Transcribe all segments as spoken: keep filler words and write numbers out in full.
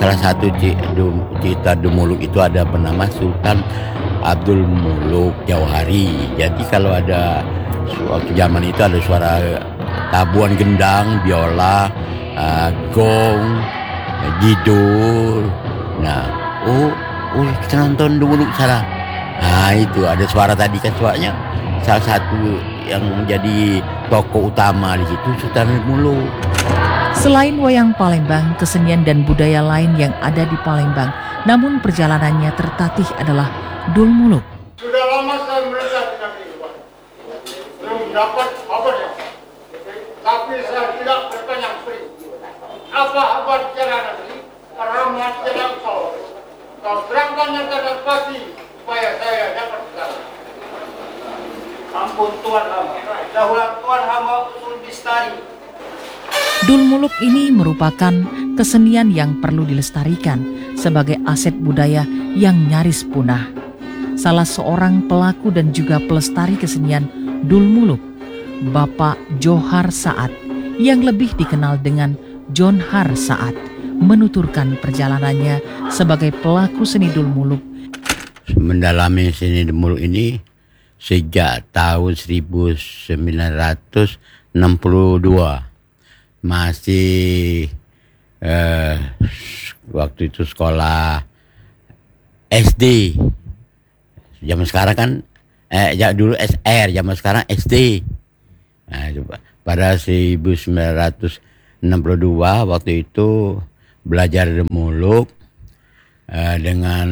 salah satu ci- du- cerita Dumuluk itu ada bernama Sultan Abdul Muluk Jauhari. Jadi kalau ada waktu zaman itu ada suara tabuhan gendang, biola, uh, gong, gidul. Nah, oh, oh kita nonton Dumuluk sana. Nah itu ada suara tadi kan suaranya salah satu yang menjadi tokoh utama di situ Sultan Muluk. Selain wayang Palembang, kesenian dan budaya lain yang ada di Palembang, namun perjalanannya tertatih adalah Dulmuluk. Sudah lama saya merasa dengan ini, Pak. Belum dapat kabarnya. Tapi saya tidak bertanya beri. Apa kabar jalan nanti? Rahmat jalan kau. Kau terangkan yang kadang pasti supaya saya dapat jalan. Ampun Tuhan hamba, dahulu Tuhan hamba usul bistari. Dulmuluk ini merupakan kesenian yang perlu dilestarikan sebagai aset budaya yang nyaris punah. Salah seorang pelaku dan juga pelestari kesenian Dulmuluk, Bapak Johar Saad, yang lebih dikenal dengan John Har Saad, menuturkan perjalanannya sebagai pelaku seni Dulmuluk. Mendalami seni Dumuluk ini sejak tahun seribu sembilan ratus enam puluh dua. Masih eh, waktu itu sekolah S D. Zaman sekarang kan eh ya dulu S R, zaman sekarang S D. Nah, pada seribu sembilan ratus enam puluh dua waktu itu belajar Dumuluk eh, dengan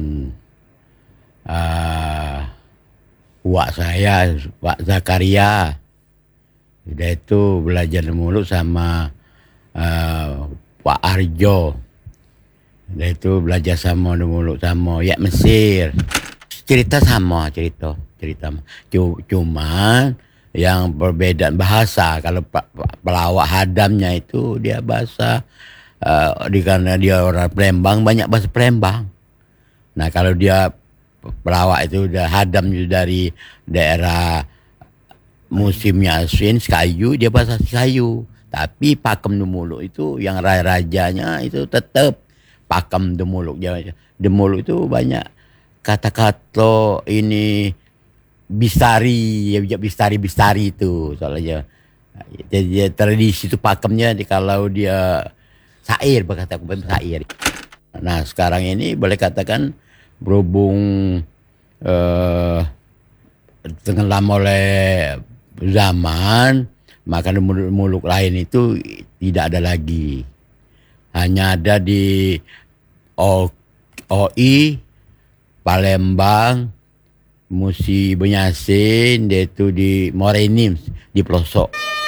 uh, wak saya, Pak Zakaria. Udah itu belajar Dumuluk sama uh, Pak Arjo. Udah itu belajar sama Dumuluk sama ya Mesir. Cerita sama cerita, cerita. Cuma yang perbedaan bahasa. Kalau pelawak hadamnya itu dia bahasa uh, di karena dia orang Palembang banyak bahasa Palembang. Nah kalau dia pelawak itu udah hadam dari daerah musimnya Aswin, Sekayu, dia bahasa Sekayu. Tapi pakem Dumuluk itu yang rajanya itu tetap pakem Dumuluk. Dumuluk itu banyak kata-kata ini bistari, ya bistari bistari itu soalnya. Jadi tradisi itu pakemnya kalau dia syair, berkata syair. Nah sekarang ini boleh katakan berhubung eh, tenggelam oleh zaman, maka Dumuluk lain itu tidak ada lagi. Hanya ada di O I, Palembang, Musi Benyasin, yaitu di Morenim, di pelosok.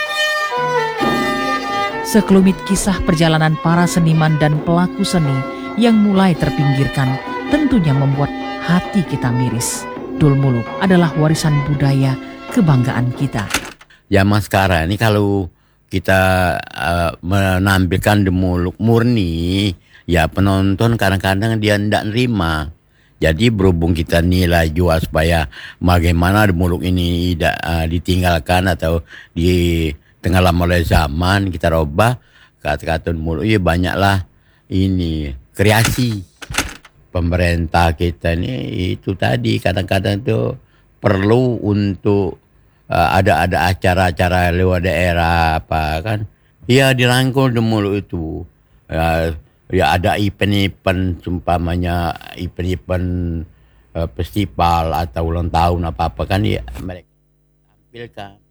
Sekelumit kisah perjalanan para seniman dan pelaku seni yang mulai terpinggirkan tentunya membuat hati kita miris. Dulmuluk adalah warisan budaya kebanggaan kita. Zaman sekarang ini kalau kita uh, menampilkan Dumuluk murni, ya penonton kadang-kadang dia tidak nerima. Jadi berhubung kita nilai jual supaya bagaimana Dumuluk ini tidak uh, ditinggalkan atau di tenggelam oleh zaman, kita robah kata-kata Dumuluk. Ya banyaklah ini kreasi. Pemerintah kita ini itu tadi kadang-kadang itu perlu untuk uh, ada ada acara-acara lewat daerah apa kan, ya dirangkul Dumuluk itu. Uh, ya ada event-event umpamanya event-event uh, festival atau ulang tahun apa-apa kan ya mereka tampilkan.